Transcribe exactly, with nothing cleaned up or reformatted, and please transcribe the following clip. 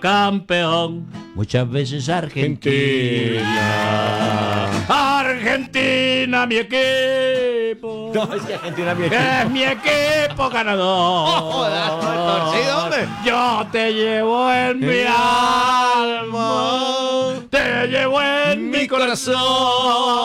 campeón, muchas veces Argentina. Argentina, mi equipo. No, es que Argentina mi equipo. Es mi equipo ganador. Joder, no he torcido, hombre. Yo te llevo en mi alma, te llevo en mi corazón.